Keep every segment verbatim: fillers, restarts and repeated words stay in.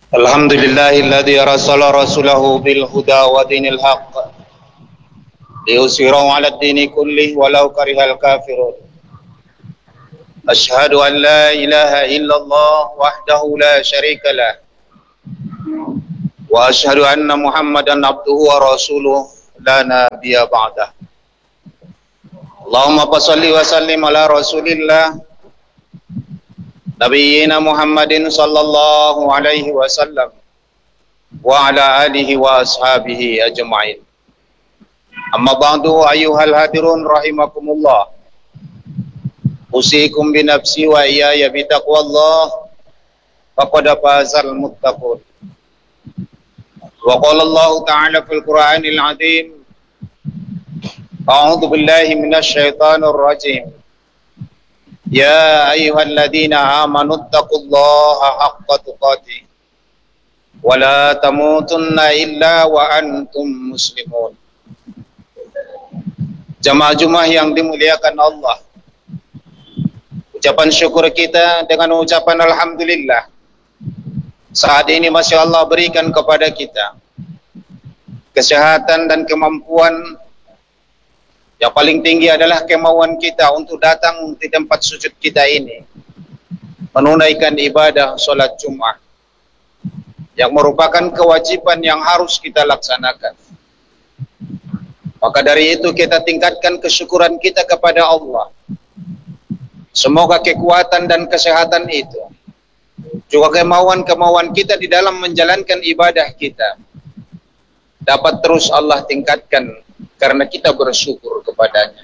Alhamdulillahilladzi arsala rasulahu bil huda wa dinil haqq liyuzhirahu 'alad dini kullih walau karihal kafirun. Asyhadu an la ilaha illallah wahdahu la syarika lah wa asyhadu anna Muhammadan abduhu wa rasuluh la nabiyya ba'dah. Allahumma shalli wa sallim ala rasulillah Nabiyyina Muhammadin sallallahu alaihi wasallam wa ala alihi wa ashabihi ajma'in. Amma ba'du, ayyuhal hadirun rahimakumullah. Usikum bi nafsi wa iyaya bi taqwallah faqad fazal muttaqun. Wa qala Allah ta'ala fil Qur'anil 'azim, A'udzu billahi minasy syaithanir rajim. Ya ayyuhalladzina amanu taqullaha haqqa tuqatih wa la tamutunna illa wa antum muslimun. Jamaah Jumat yang dimuliakan Allah, ucapan syukur kita dengan ucapan alhamdulillah saat ini masya Allah berikan kepada kita kesehatan dan kemampuan. Yang paling tinggi adalah kemauan kita untuk datang di tempat sujud kita ini, menunaikan ibadah solat Jumat yang merupakan kewajiban yang harus kita laksanakan. Maka dari itu kita tingkatkan kesyukuran kita kepada Allah. Semoga kekuatan dan kesehatan itu, juga kemauan-kemauan kita di dalam menjalankan ibadah kita, dapat terus Allah tingkatkan karena kita bersyukur kepadanya.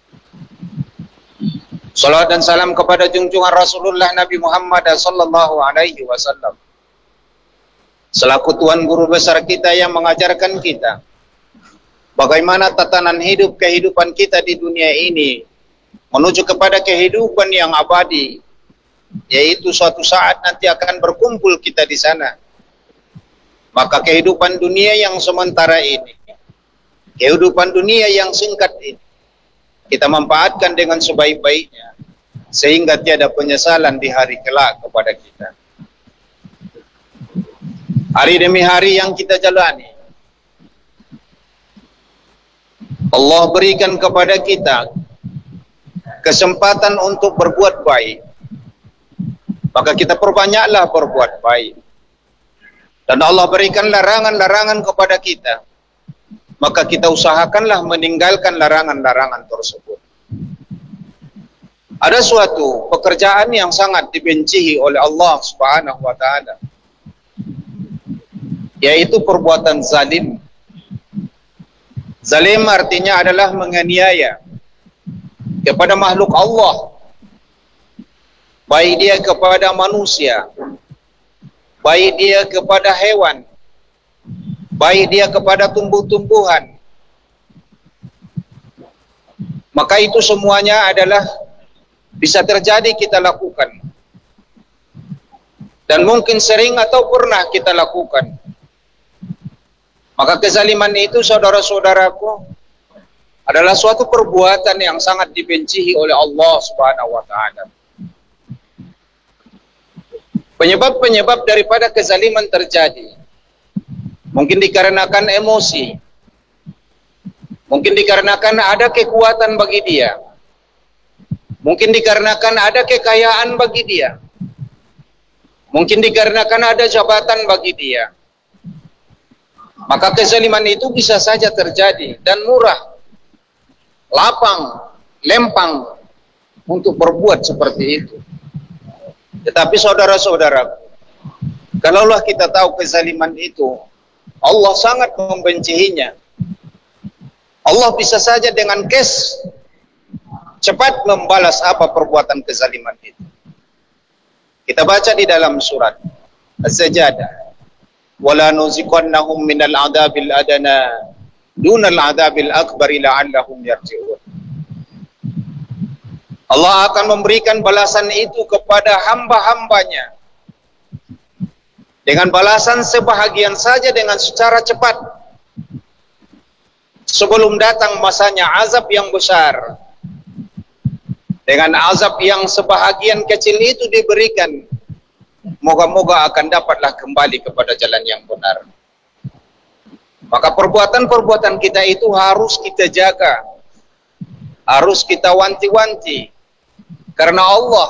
Salawat dan salam kepada junjungan Rasulullah Nabi Muhammad sallallahu alaihi wasallam, selaku tuan guru besar kita yang mengajarkan kita bagaimana tatanan hidup kehidupan kita di dunia ini menuju kepada kehidupan yang abadi, yaitu suatu saat nanti akan berkumpul kita di sana. Maka kehidupan dunia yang sementara ini, kehidupan dunia yang singkat ini, kita manfaatkan dengan sebaik-baiknya sehingga tiada penyesalan di hari kelak kepada kita. Hari demi hari yang kita jalani, Allah berikan kepada kita kesempatan untuk berbuat baik. Maka kita perbanyaklah berbuat baik. Dan Allah berikan larangan-larangan kepada kita, maka kita usahakanlah meninggalkan larangan-larangan tersebut. Ada suatu pekerjaan yang sangat dibencihi oleh Allah Subhanahu wa taala, yaitu perbuatan zalim. Zalim artinya adalah menganiaya kepada makhluk Allah, baik dia kepada manusia, baik dia kepada hewan, baik dia kepada tumbuh-tumbuhan. Maka itu semuanya adalah bisa terjadi kita lakukan, dan mungkin sering atau pernah kita lakukan. Maka kezaliman itu, saudara-saudaraku, adalah suatu perbuatan yang sangat dibencihi oleh Allah Subhanahu wa taala. Penyebab-penyebab daripada kezaliman terjadi mungkin dikarenakan emosi, mungkin dikarenakan ada kekuatan bagi dia, mungkin dikarenakan ada kekayaan bagi dia, mungkin dikarenakan ada jabatan bagi dia. Maka kezaliman itu bisa saja terjadi dan murah, lapang, lempang untuk berbuat seperti itu. Tetapi saudara-saudara, kalaulah kita tahu kezaliman itu Allah sangat membencinya, Allah bisa saja dengan kes cepat membalas apa perbuatan kezaliman itu. Kita baca di dalam surat Az-Sajdah, wala nuziqannahum minal adabil adana dunal adabil akbari la'allahum yarji'un. Allah akan memberikan balasan itu kepada hamba-hambanya dengan balasan sebahagian saja, dengan secara cepat, sebelum datang masanya azab yang besar. Dengan azab yang sebahagian kecil itu diberikan moga-moga akan dapatlah kembali kepada jalan yang benar. Maka perbuatan-perbuatan kita itu harus kita jaga, harus kita wanti-wanti, karena Allah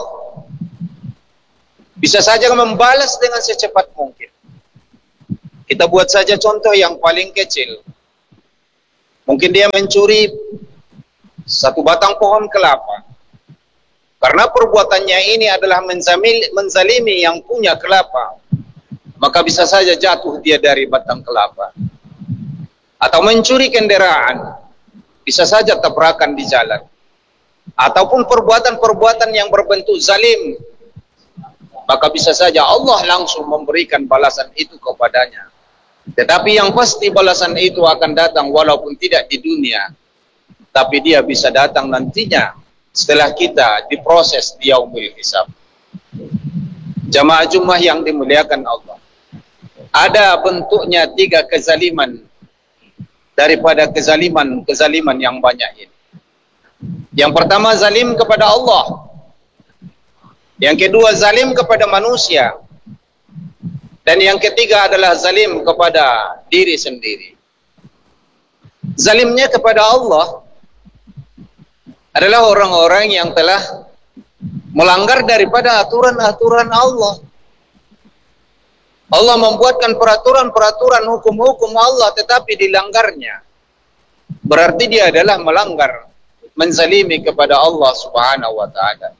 bisa saja membalas dengan secepat mungkin. Kita buat saja contoh yang paling kecil. Mungkin dia mencuri satu batang pohon kelapa. Karena perbuatannya ini adalah menzamil, menzalimi yang punya kelapa, maka bisa saja jatuh dia dari batang kelapa. Atau mencuri kendaraan, bisa saja tabrakan di jalan. Ataupun perbuatan-perbuatan yang berbentuk zalim, maka bisa saja Allah langsung memberikan balasan itu kepadanya. Tetapi yang pasti balasan itu akan datang walaupun tidak di dunia, tapi dia bisa datang nantinya setelah kita diproses di yaumil hisab. Jamaah Jumat yang dimuliakan Allah, ada bentuknya tiga kezaliman daripada kezaliman-kezaliman yang banyak ini. Yang pertama, zalim kepada Allah. Yang kedua, zalim kepada manusia. Dan yang ketiga adalah zalim kepada diri sendiri. Zalimnya kepada Allah adalah orang-orang yang telah melanggar daripada aturan-aturan Allah. Allah membuatkan peraturan-peraturan hukum-hukum Allah tetapi dilanggarnya. Berarti dia adalah melanggar, menzalimi kepada Allah Subhanahu wa taala.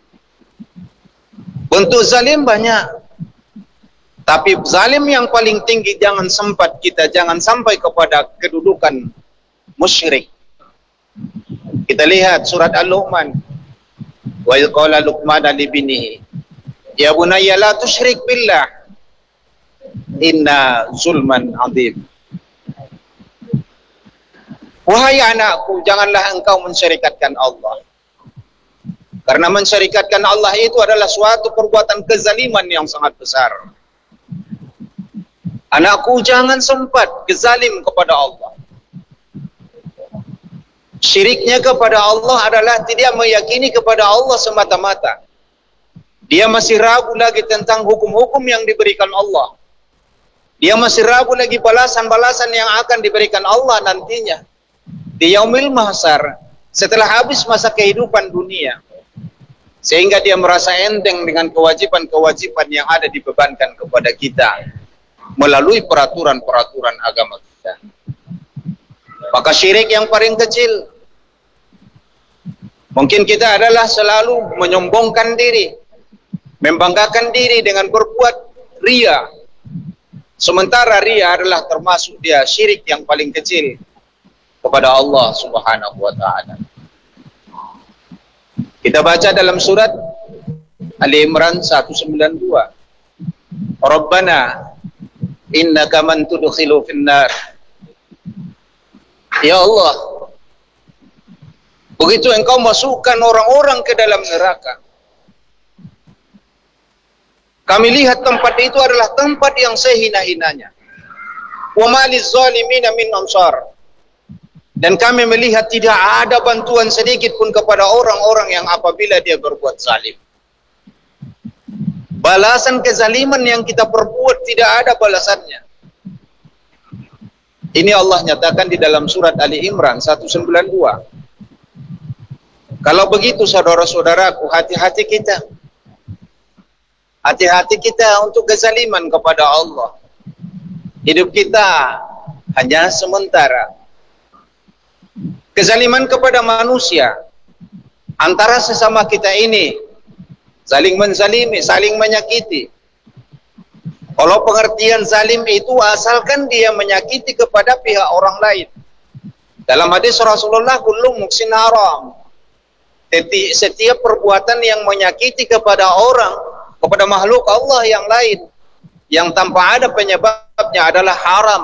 Bentuk zalim banyak, tapi zalim yang paling tinggi jangan sempat kita jangan sampai kepada kedudukan musyrik. Kita lihat surat Al-Luqman. Wa qala Luqman li binihi, ya bunayya la tusyrik billah, inna zulman adzim. Wahai anakku, janganlah engkau mensyirikatkan Allah. Karena mensyirikatkan Allah itu adalah suatu perbuatan kezaliman yang sangat besar. Anakku, jangan sempat kezalim kepada Allah. Syiriknya kepada Allah adalah tidak meyakini kepada Allah semata-mata. Dia masih ragu lagi tentang hukum-hukum yang diberikan Allah. Dia masih ragu lagi balasan-balasan yang akan diberikan Allah nantinya di yaumil mahsyar, setelah habis masa kehidupan dunia. Sehingga dia merasa enteng dengan kewajiban-kewajiban yang ada dibebankan kepada kita melalui peraturan-peraturan agama kita. Maka syirik yang paling kecil, mungkin kita adalah selalu menyombongkan diri, membanggakan diri dengan berbuat riya. Sementara riya adalah termasuk dia syirik yang paling kecil kepada Allah Subhanahu wa taala. Kita baca dalam surat Ali Imran seratus sembilan puluh dua. Rabbana innaka man tudkhilu finnar. Ya Allah, begitu engkau masukkan orang-orang ke dalam neraka, kami lihat tempat itu adalah tempat yang sehina-hinanya. Wa ma lizzalimin min ansar. Dan kami melihat tidak ada bantuan sedikit pun kepada orang-orang yang apabila dia berbuat zalim. Balasan kezaliman yang kita perbuat tidak ada balasannya. Ini Allah nyatakan di dalam surat Ali Imran seratus sembilan puluh dua. Kalau begitu saudara-saudaraku, hati-hati kita. Hati-hati kita untuk kezaliman kepada Allah. Hidup kita hanya sementara. Kezaliman kepada manusia, antara sesama kita ini, saling menzalimi, saling menyakiti. Kalau pengertian zalim itu asalkan dia menyakiti kepada pihak orang lain. Dalam hadis Rasulullah, kullu muksin haram. Setiap perbuatan yang menyakiti kepada orang, kepada makhluk Allah yang lain, yang tanpa ada penyebabnya adalah haram.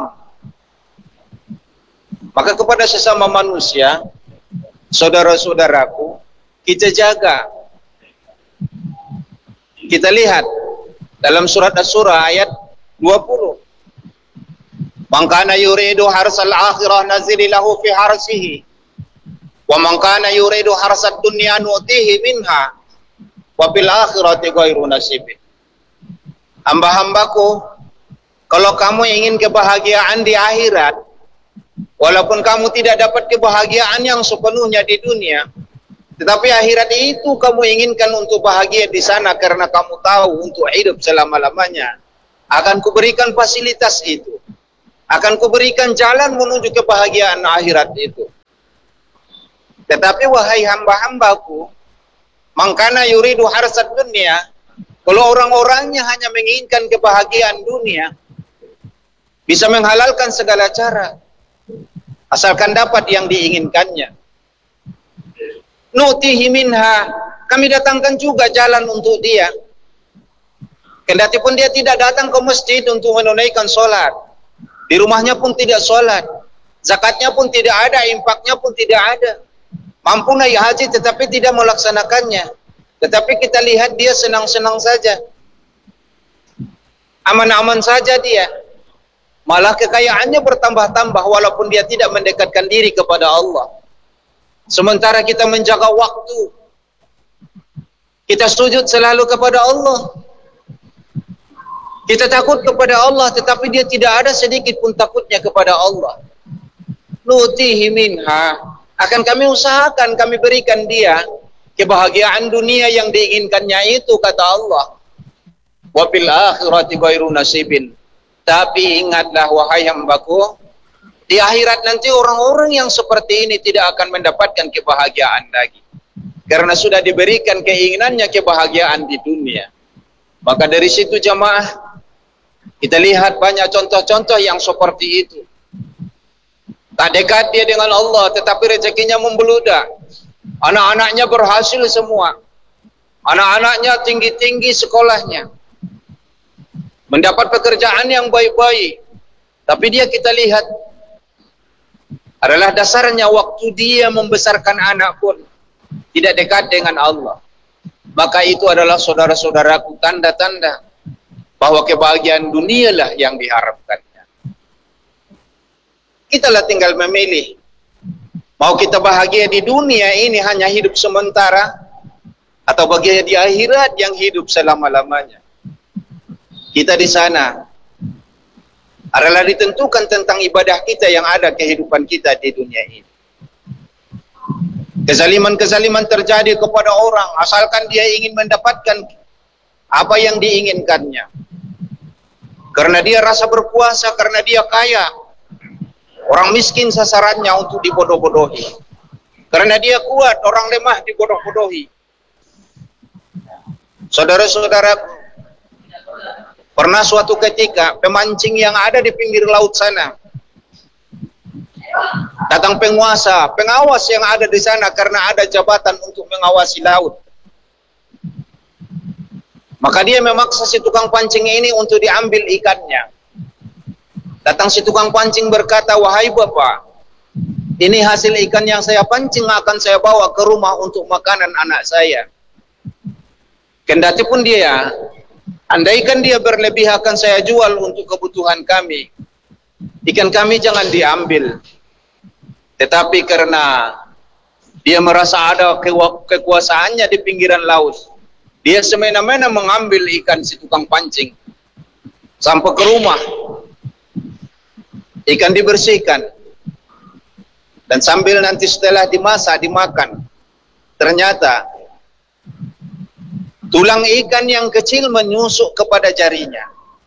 Maka kepada sesama manusia, saudara-saudaraku, kita jaga. Kita lihat dalam surat Asy-Syura ayat dua puluh. Man kana yuridu harsal akhirah nazili lahu fi harsihi wa man kana yuridu harsad dunya nu'tihi minha wa bil akhirati ghairu nasibin. hamba-hambaku, kalau kamu ingin kebahagiaan di akhirat, walaupun kamu tidak dapat kebahagiaan yang sepenuhnya di dunia, tetapi akhirat itu kamu inginkan untuk bahagia di sana karena kamu tahu untuk hidup selama-lamanya, akan kuberikan fasilitas itu, akan kuberikan jalan menuju kebahagiaan akhirat itu. Tetapi wahai hamba-hambaku, mangkana yuridu harsat dunia, kalau orang-orangnya hanya menginginkan kebahagiaan dunia, bisa menghalalkan segala cara, asalkan dapat yang diinginkannya. Nutihi minha, kami datangkan juga jalan untuk dia. Kendati pun dia tidak datang ke masjid untuk menunaikan sholat, di rumahnya pun tidak sholat, zakatnya pun tidak ada, infaknya pun tidak ada, mampu naik haji tetapi tidak melaksanakannya. Tetapi kita lihat dia senang-senang saja, aman-aman saja dia, malah kekayaannya bertambah-tambah walaupun dia tidak mendekatkan diri kepada Allah. Sementara kita menjaga waktu, kita sujud selalu kepada Allah, kita takut kepada Allah, tetapi dia tidak ada sedikit pun takutnya kepada Allah. Nutihi minha, akan kami usahakan, kami berikan dia kebahagiaan dunia yang diinginkannya itu, kata Allah. Wa fil akhirati ghairu nasibin, tapi ingatlah wahai hambaku, di akhirat nanti orang-orang yang seperti ini tidak akan mendapatkan kebahagiaan lagi, karena sudah diberikan keinginannya kebahagiaan di dunia. Maka dari situ jamaah, kita lihat banyak contoh-contoh yang seperti itu. Tak dekat dia dengan Allah, tetapi rezekinya membeludak. Anak-anaknya berhasil semua, anak-anaknya tinggi-tinggi sekolahnya, mendapat pekerjaan yang baik-baik, tapi dia kita lihat adalah dasarnya waktu dia membesarkan anak pun tidak dekat dengan Allah. Maka itu adalah saudara-saudaraku tanda-tanda bahwa kebahagiaan dunialah yang diharapkannya. Kitalah tinggal memilih, mau kita bahagia di dunia ini hanya hidup sementara, atau bahagia di akhirat yang hidup selama-lamanya. Kita di sana adalah ditentukan tentang ibadah kita yang ada kehidupan kita di dunia ini. Kezaliman-kezaliman terjadi kepada orang asalkan dia ingin mendapatkan apa yang diinginkannya, karena dia rasa berkuasa, karena dia kaya. Orang miskin sasarannya untuk dibodoh-bodohi, karena dia kuat, orang lemah dibodoh-bodohi. Saudara-saudara, pernah suatu ketika pemancing yang ada di pinggir laut sana, datang penguasa, pengawas yang ada di sana karena ada jabatan untuk mengawasi laut. Maka dia memaksa si tukang pancing ini untuk diambil ikannya. Datang si tukang pancing berkata, wahai bapak, ini hasil ikan yang saya pancing akan saya bawa ke rumah untuk makanan anak saya. Kendati pun dia, andaikan dia berlebih akan saya jual untuk kebutuhan kami. Ikan kami jangan diambil. Tetapi karena dia merasa ada kekuasaannya di pinggiran laut, dia semena-mena mengambil ikan si tukang pancing. Sampai ke rumah, ikan dibersihkan, dan sambil nanti setelah dimasak, dimakan, ternyata tulang ikan yang kecil menyusuk kepada jarinya,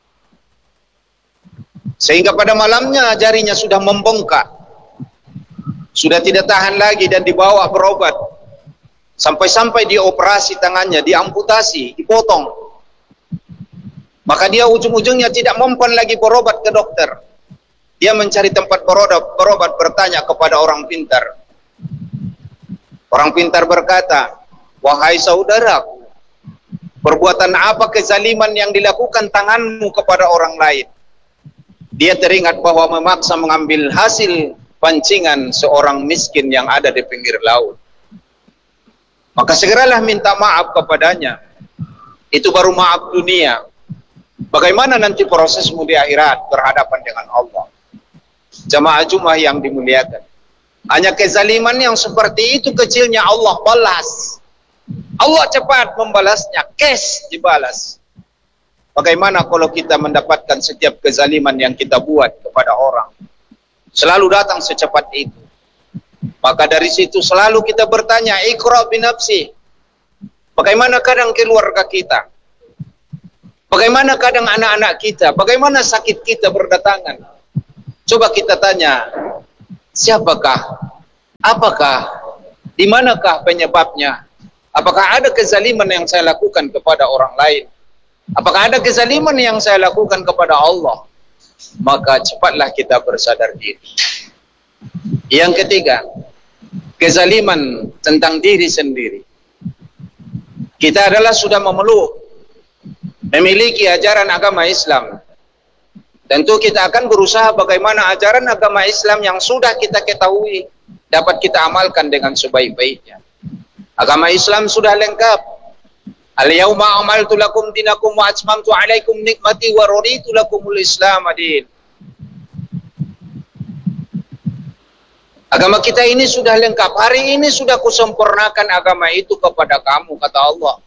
sehingga pada malamnya jarinya sudah membengkak, sudah tidak tahan lagi, dan dibawa berobat, sampai-sampai dioperasi tangannya, diamputasi, dipotong. Maka dia ujung-ujungnya tidak mempan lagi berobat ke dokter. Dia mencari tempat berobat, berobat bertanya kepada orang pintar. Orang pintar berkata, wahai saudaraku, perbuatan apa kezaliman yang dilakukan tanganmu kepada orang lain? Dia teringat bahwa memaksa mengambil hasil pancingan seorang miskin yang ada di pinggir laut. Maka segeralah minta maaf kepadanya. Itu baru maaf dunia. Bagaimana nanti prosesmu di akhirat berhadapan dengan Allah? Jamaah Jumat yang dimuliakan, hanya kezaliman yang seperti itu kecilnya Allah balas. Allah cepat membalasnya, cash dibalas. Bagaimana kalau kita mendapatkan setiap kezaliman yang kita buat kepada orang selalu datang secepat itu? Maka dari situ selalu kita bertanya, iqra binafsi. Bagaimana kadang keluarga kita? Bagaimana kadang anak-anak kita? Bagaimana sakit kita berdatangan? Coba kita tanya, siapakah? Apakah? Di manakah penyebabnya? Apakah ada kezaliman yang saya lakukan kepada orang lain? Apakah ada kezaliman yang saya lakukan kepada Allah? Maka cepatlah kita bersadar diri. Yang ketiga, kezaliman tentang diri sendiri. Kita adalah sudah memeluk, memiliki ajaran agama Islam. Tentu kita akan berusaha bagaimana ajaran agama Islam yang sudah kita ketahui dapat kita amalkan dengan sebaik-baiknya. Agama Islam sudah lengkap. Al-yawma amaltu lakum dinakum wa atmamtu alaikum nikmati wa raditu lakumul Islam adin. Agama kita ini sudah lengkap. Hari ini sudah kusempurnakan agama itu kepada kamu, kata Allah.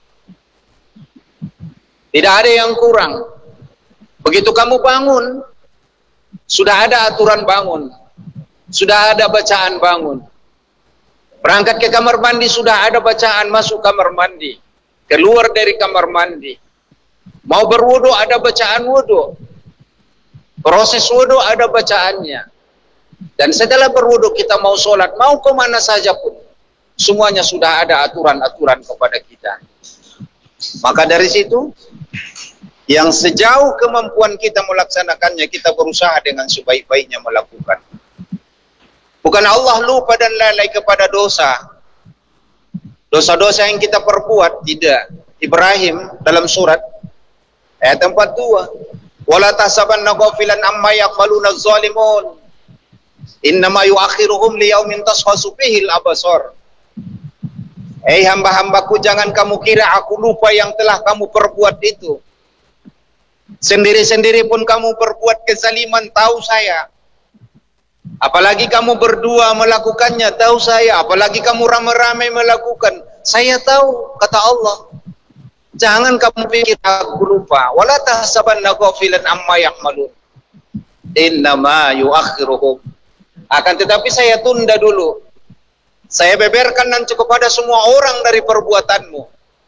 Tidak ada yang kurang. Begitu kamu bangun, sudah ada aturan bangun. Sudah ada bacaan bangun. Berangkat ke kamar mandi, sudah ada bacaan masuk kamar mandi. Keluar dari kamar mandi, mau berwudu ada bacaan wudu, proses wudu ada bacaannya, dan setelah berwudu kita mau sholat, mau kemana saja pun, semuanya sudah ada aturan-aturan kepada kita. Maka dari situ, yang sejauh kemampuan kita melaksanakannya, kita berusaha dengan sebaik-baiknya melakukan. Bukan Allah lupa dan lalai kepada dosa. Dosa-dosa yang kita perbuat, tidak. Ibrahim dalam surat ayat empat puluh dua, wala tahsabanna ghafilan amma yaqbaluna adh-dhalimun innama yuakhiruhum liyaumin tashkhasu fihi al-absar. Eh hamba-hambaku, jangan kamu kira aku lupa yang telah kamu perbuat itu. Sendiri-sendiri pun kamu perbuat kezaliman, tahu saya. Apalagi kamu berdua melakukannya, tahu saya. Apalagi kamu ramai-ramai melakukan, saya tahu, kata Allah. Jangan kamu pikir aku lupa. Wala tahsabanna ghafilan amma ya'malun. Innama yuakhiruhum. Akan tetapi saya tunda dulu. Saya beberkan nanti kepada semua orang dari perbuatanmu.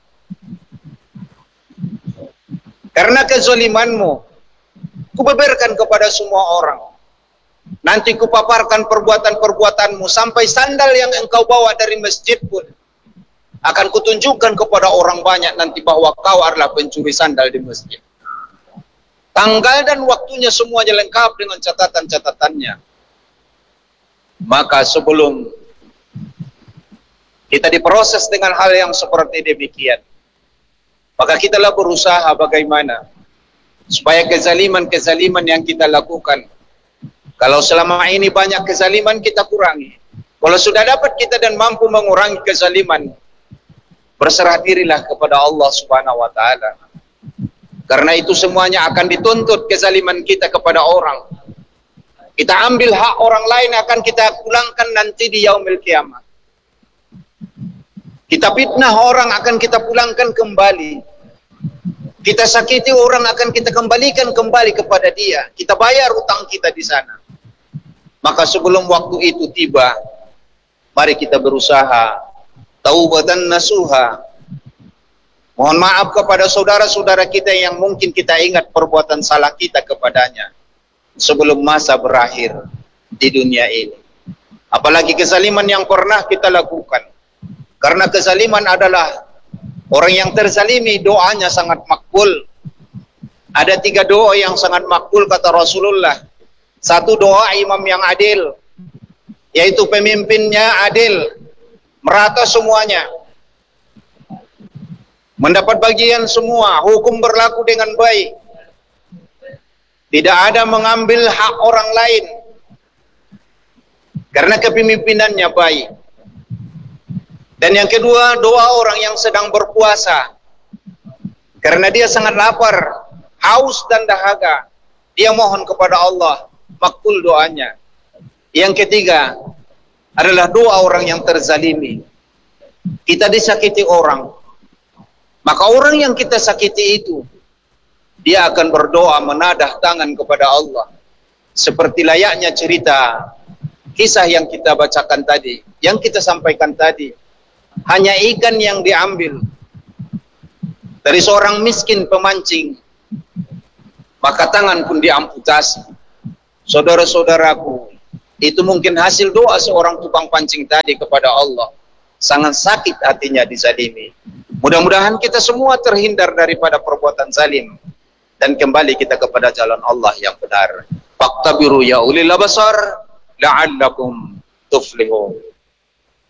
Karena kezalimanmu, kubeberkan kepada semua orang. Nanti kupaparkan perbuatan-perbuatanmu sampai sandal yang engkau bawa dari masjid pun akan kutunjukkan kepada orang banyak nanti bahwa kau adalah pencuri sandal di masjid. Tanggal dan waktunya semuanya lengkap dengan catatan-catatannya. Maka sebelum kita diproses dengan hal yang seperti demikian, maka kitalah berusaha bagaimana supaya kezaliman-kezaliman yang kita lakukan, kalau selama ini banyak kezaliman, kita kurangi. Kalau sudah dapat kita dan mampu mengurangi kezaliman, berserah dirilah kepada Allah Subhanahu wa taala. Karena itu semuanya akan dituntut kezaliman kita kepada orang. Kita ambil hak orang lain akan kita pulangkan nanti di yaumil kiamat. Kita fitnah orang akan kita pulangkan kembali. Kita sakiti orang akan kita kembalikan kembali kepada dia. Kita bayar utang kita di sana. Maka sebelum waktu itu tiba, mari kita berusaha taubatan nasuha. Mohon maaf kepada saudara-saudara kita yang mungkin kita ingat perbuatan salah kita kepadanya sebelum masa berakhir di dunia ini. Apalagi kezaliman yang pernah kita lakukan. Karena kezaliman adalah orang yang terzalimi doanya sangat makbul. Ada tiga doa yang sangat makbul kata Rasulullah. Satu, doa imam yang adil, yaitu pemimpinnya adil, merata semuanya, mendapat bagian semua, hukum berlaku dengan baik, tidak ada mengambil hak orang lain, karena kepemimpinannya baik. Dan yang kedua, doa orang yang sedang berpuasa, karena dia sangat lapar, haus dan dahaga, dia mohon kepada Allah, makbul doanya. Yang ketiga adalah doa orang yang terzalimi. Kita disakiti orang, maka orang yang kita sakiti itu dia akan berdoa menadah tangan kepada Allah. Seperti layaknya cerita kisah yang kita bacakan tadi, yang kita sampaikan tadi. Hanya ikan yang diambil dari seorang miskin pemancing, maka tangan pun diamputasi. Saudara-saudaraku, itu mungkin hasil doa seorang tukang pancing tadi kepada Allah. Sangat sakit hatinya dizalimi. Mudah-mudahan kita semua terhindar daripada perbuatan zalim dan kembali kita kepada jalan Allah yang benar. Faqtabiru ya ulil absar la'allakum tuflihun.